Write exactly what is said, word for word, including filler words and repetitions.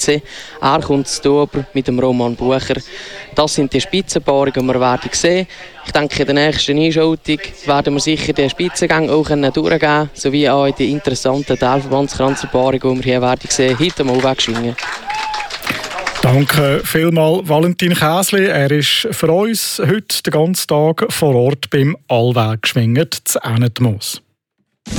Er kommt zu aber mit dem Roman Bucher. Das sind die Spitzenpaarungen, die wir werden sehen. Ich denke, in der nächsten Einschaltung werden wir sicher den Spitzengang auch durchgehen können, sowie auch die interessanten Teilverbandskranzerpaarungen, die wir hier werden sehen, heute mal wegschwingen. Danke vielmals, Valentin Käsli. Er ist für uns heute den ganzen Tag vor Ort beim Allweg geschwingen zu Ennetmoos.